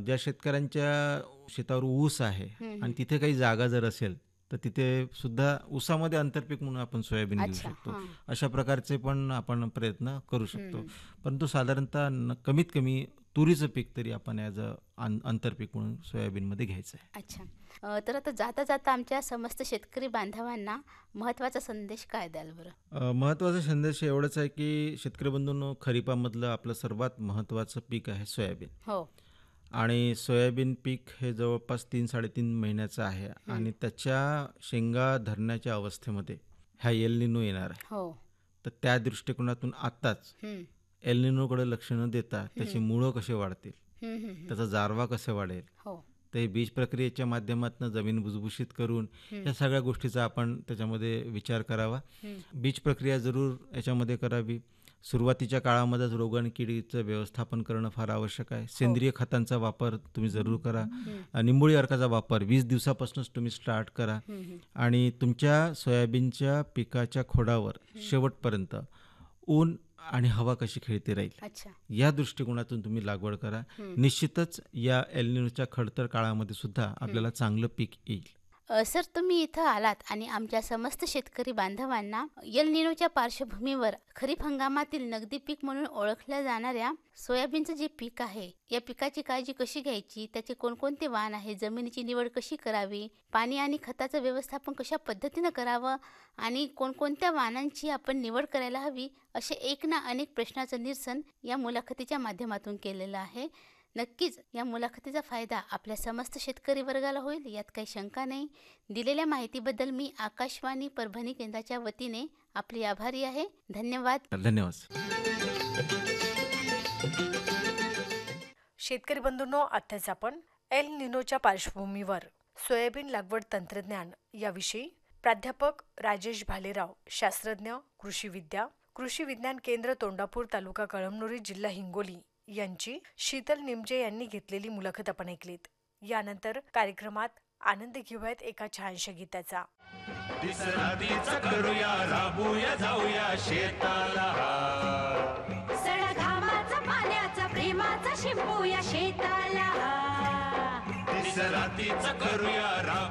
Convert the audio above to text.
ज्या शेतकऱ्यांच्या शेतावर ऊस आहे आणि तिथे काही जागा जर असेल तर तिथे सुद्धा ऊसामध्ये आंतरपीक म्हणून आपण सोयाबीन घेऊ अच्छा, शकतो. हां. अशा प्रकारचे पण आपण प्रयत्न करू शकतो. परंतु साधारणतः कमीत कमी तुरीचं पीक तरी आपण ॲज अ आंतरपीक म्हणून सोयाबीनमध्ये घ्यायचं आहे. अच्छा. तर आता जाता जाता आमच्या समस्त शेतकरी बांधवांना महत्त्वाचा संदेश काय द्याल बरं? महत्त्वाचा संदेश एवढाच आहे की शेतकरी बंधूंनो, खरीपामधलं आपलं सर्वात महत्त्वाचं पीक आहे सोयाबीन. हो. आणि सोयाबीन पीक हे जवळपास 3-3.5 महिन्याचं आहे आणि त्याच्या शेंगा धरण्याच्या अवस्थेमध्ये ह्या एल निनो येणार आहे. हो. तर त्या दृष्टिकोनातून आत्ताच एल निनोकडे लक्ष न देता त्याची मुळं कसे वाढतील, त्याचा जारवा कसे वाढेल, हो. तर हे बीज प्रक्रियेच्या माध्यमातून जमीन भुसभुशीत करून या सगळ्या गोष्टीचा आपण त्याच्यामध्ये विचार करावा. बीज प्रक्रिया जरूर याच्यामध्ये करावी. सुरुवातीच्या काळामध्येच रोग आणि किडीचं व्यवस्थापन करणं फार आवश्यक आहे. सेंद्रिय खतांचा वापर तुम्ही जरूर करा. निंबोळी अर्काचा वापर 20 दिवसापासूनच तुम्ही स्टार्ट करा आणि तुमच्या सोयाबीनच्या पिकाच्या खोडावर शेवटपर्यंत ऊन आणि हवा कशी खेळती राहील अच्छा. या दृष्टिकोनातून तुम्ही लागवड करा. निश्चितच या एल निनोच्या खडतर काळामध्ये सुद्धा आपल्याला चांगलं पीक येईल. सर, तुम्ही इथं आलात आणि आमच्या समस्त शेतकरी बांधवांना एल निनोच्या पार्श्वभूमीवर खरीप हंगामातील नगदी पीक म्हणून ओळखल्या जाणाऱ्या सोयाबीनचं जे पीक आहे, या पिकाची काळजी कशी घ्यायची, त्याचे कोणकोणते वाण आहे, जमिनीची निवड कशी करावी, पाणी आणि खताचं व्यवस्थापन कशा पद्धतीनं करावं आणि कोणकोणत्या वाणांची आपण निवड करायला हवी, असे एक ना अनेक प्रश्नाचं निरसन या मुलाखतीच्या माध्यमातून केलेलं आहे. नक्कीच या मुलाखतीचा फायदा आपल्या समस्त शेतकरी वर्गाला होईल, यात काही शंका नाही. दिलेल्या माहितीबद्दल मी आकाशवाणी परभणी केंद्राच्या वतीने आपली आभारी आहे. धन्यवाद. धन्यवाद. शेतकरी बंधूंनो, आत्ताच आपण एल निनोच्या पार्श्वभूमीवर सोयाबीन लागवड तंत्रज्ञान याविषयी प्राध्यापक राजेश भालेराव, शास्त्रज्ञ कृषी विज्ञान केंद्र तोंडापूर, तालुका कळमनुरी, जिल्हा हिंगोली यांची शीतल निमजे यांनी घेतलेली मुलाखत आपण ऐकलीत. यानंतर कार्यक्रमात आनंद घेऊयात एका छानशा गीताचा. करूया, राबूया, जाऊया शेताला, सडा घामाचा पाण्याचा प्रेमाचा शिंपूया शेताला, दिसरातीचा करूया